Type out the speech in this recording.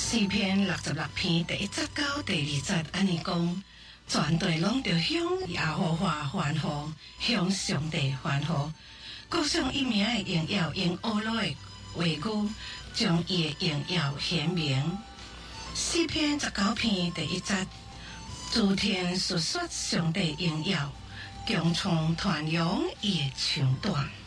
诗篇66篇第1节到第2节安尼讲，全地拢着向耶和华欢呼，向上帝欢呼，歌颂伊名的荣耀，用乌罗的话语将伊的荣耀显明。诗篇19篇第1节，诸天述说上帝荣耀，穹苍传扬伊的长短。